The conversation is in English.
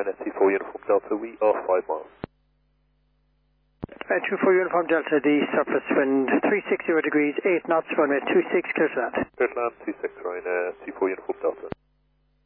Ryanair 24 Uniform Delta, we are 5 miles. 24 Uniform Delta, the surface wind 360 degrees, 8 knots, runway 26, clear to land. Clear to land, 26 Ryanair 24 Uniform Delta.